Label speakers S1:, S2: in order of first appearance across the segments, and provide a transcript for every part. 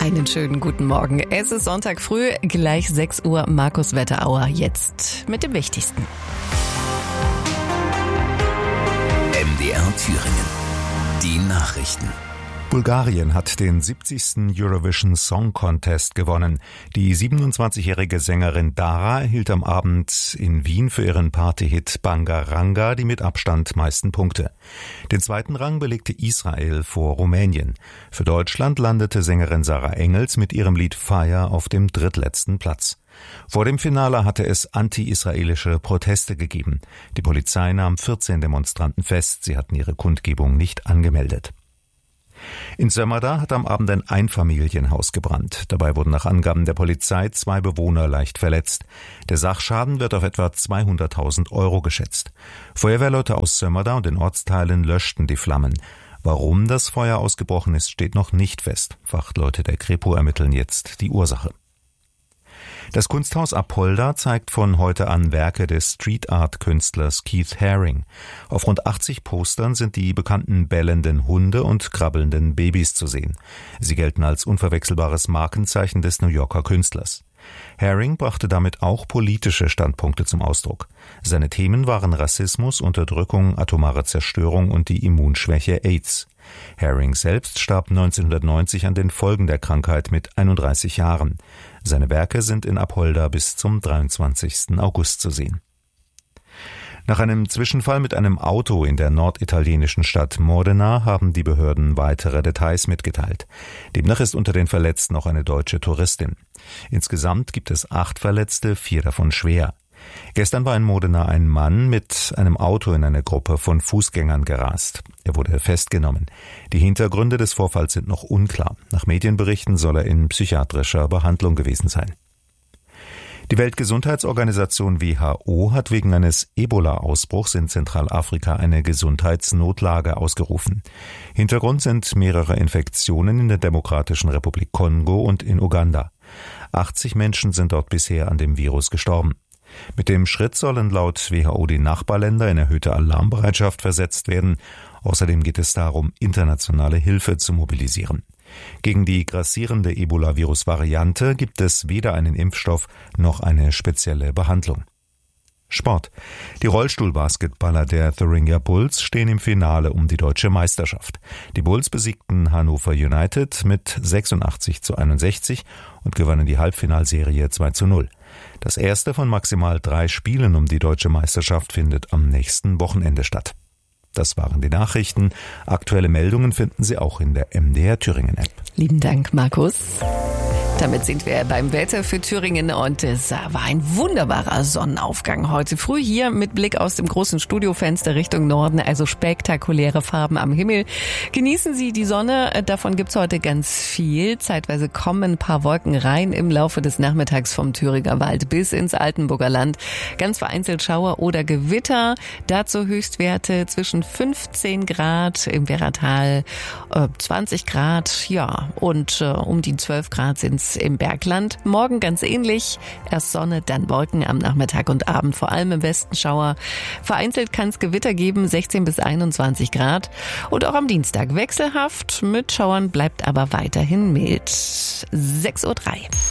S1: Einen schönen guten Morgen. Es ist Sonntag früh, gleich 6 Uhr, Markus Wetterauer jetzt mit dem Wichtigsten.
S2: MDR Thüringen. Die Nachrichten.
S3: Bulgarien hat den 70. Eurovision Song Contest gewonnen. Die 27-jährige Sängerin Dara erhielt am Abend in Wien für ihren Partyhit Bangaranga die mit Abstand meisten Punkte. Den zweiten Rang belegte Israel vor Rumänien. Für Deutschland landete Sängerin Sarah Engels mit ihrem Lied Fire auf dem drittletzten Platz. Vor dem Finale hatte es anti-israelische Proteste gegeben. Die Polizei nahm 14 Demonstranten fest. Sie hatten ihre Kundgebung nicht angemeldet. In Sömmerda hat am Abend ein Einfamilienhaus gebrannt. Dabei wurden nach Angaben der Polizei 2 Bewohner leicht verletzt. Der Sachschaden wird auf etwa 200.000 € geschätzt. Feuerwehrleute aus Sömmerda und den Ortsteilen löschten die Flammen. Warum das Feuer ausgebrochen ist, steht noch nicht fest. Fachleute der Kripo ermitteln jetzt die Ursache. Das Kunsthaus Apolda zeigt von heute an Werke des Street-Art-Künstlers Keith Haring. Auf rund 80 Postern sind die bekannten bellenden Hunde und krabbelnden Babys zu sehen. Sie gelten als unverwechselbares Markenzeichen des New Yorker Künstlers. Haring brachte damit auch politische Standpunkte zum Ausdruck. Seine Themen waren Rassismus, Unterdrückung, atomare Zerstörung und die Immunschwäche AIDS. Haring selbst starb 1990 an den Folgen der Krankheit mit 31 Jahren. Seine Werke sind in Apolda bis zum 23. August zu sehen. Nach einem Zwischenfall mit einem Auto in der norditalienischen Stadt Modena haben die Behörden weitere Details mitgeteilt. Demnach ist unter den Verletzten auch eine deutsche Touristin. Insgesamt gibt es 8 Verletzte, 4 davon schwer. Gestern war in Modena ein Mann mit einem Auto in eine Gruppe von Fußgängern gerast. Er wurde festgenommen. Die Hintergründe des Vorfalls sind noch unklar. Nach Medienberichten soll er in psychiatrischer Behandlung gewesen sein. Die Weltgesundheitsorganisation WHO hat wegen eines Ebola-Ausbruchs in Zentralafrika eine Gesundheitsnotlage ausgerufen. Hintergrund sind mehrere Infektionen in der Demokratischen Republik Kongo und in Uganda. 80 Menschen sind dort bisher an dem Virus gestorben. Mit dem Schritt sollen laut WHO die Nachbarländer in erhöhte Alarmbereitschaft versetzt werden. Außerdem geht es darum, internationale Hilfe zu mobilisieren. Gegen die grassierende Ebola-Virus-Variante gibt es weder einen Impfstoff noch eine spezielle Behandlung. Sport. Die Rollstuhlbasketballer der Thuringia Bulls stehen im Finale um die deutsche Meisterschaft. Die Bulls besiegten Hannover United mit 86:61 und gewannen die Halbfinalserie 2:0. Das erste von maximal 3 Spielen um die deutsche Meisterschaft findet am nächsten Wochenende statt. Das waren die Nachrichten. Aktuelle Meldungen finden Sie auch in der MDR Thüringen App.
S1: Lieben Dank, Markus. Damit sind wir beim Wetter für Thüringen und es war ein wunderbarer Sonnenaufgang heute früh hier mit Blick aus dem großen Studiofenster Richtung Norden, also spektakuläre Farben am Himmel. Genießen Sie die Sonne, davon gibt's heute ganz viel. Zeitweise kommen ein paar Wolken rein im Laufe des Nachmittags vom Thüringer Wald bis ins Altenburger Land. Ganz vereinzelt Schauer oder Gewitter, dazu Höchstwerte zwischen 15 Grad im Werratal, 20 Grad, ja, und um die 12 Grad sind's im Bergland. Morgen ganz ähnlich. Erst Sonne, dann Wolken am Nachmittag und Abend, vor allem im Westen Schauer. Vereinzelt kann es Gewitter geben, 16 bis 21 Grad. Und auch am Dienstag wechselhaft. Mit Schauern bleibt aber weiterhin mild. 6:03 Uhr.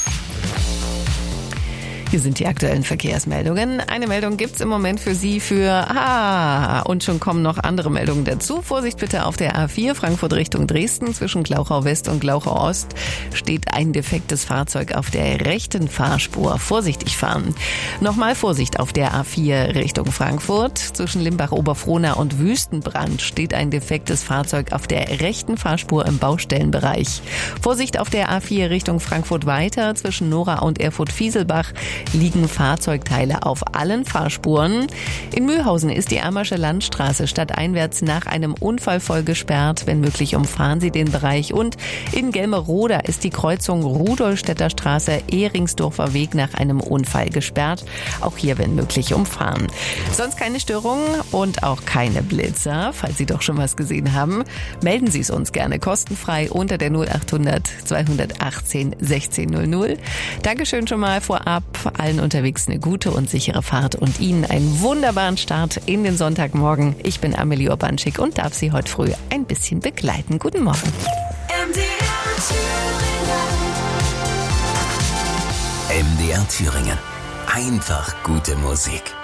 S1: Hier sind die aktuellen Verkehrsmeldungen. Eine Meldung gibt's im Moment für Sie und schon kommen noch andere Meldungen dazu. Vorsicht bitte auf der A4 Frankfurt Richtung Dresden. Zwischen Glauchau West und Glauchau Ost steht ein defektes Fahrzeug auf der rechten Fahrspur. Vorsichtig fahren. Nochmal Vorsicht auf der A4 Richtung Frankfurt. Zwischen Limbach-Oberfrohna und Wüstenbrand steht ein defektes Fahrzeug auf der rechten Fahrspur im Baustellenbereich. Vorsicht auf der A4 Richtung Frankfurt weiter. Zwischen Nora und Erfurt-Fieselbach liegen Fahrzeugteile auf allen Fahrspuren. In Mühlhausen ist die Ammersche Landstraße stadteinwärts nach einem Unfall voll gesperrt. Wenn möglich, umfahren Sie den Bereich. Und in Gelmeroda ist die Kreuzung Rudolstädter Straße Ehringsdorfer Weg nach einem Unfall gesperrt. Auch hier, wenn möglich, umfahren. Sonst keine Störungen und auch keine Blitzer. Falls Sie doch schon was gesehen haben, melden Sie es uns gerne kostenfrei unter der 0800 218 1600. Dankeschön schon mal vorab. Allen unterwegs eine gute und sichere Fahrt und Ihnen einen wunderbaren Start in den Sonntagmorgen. Ich bin Amelie Urbanschik und darf Sie heute früh ein bisschen begleiten. Guten Morgen. MDR
S2: MDR Thüringen. Einfach gute Musik.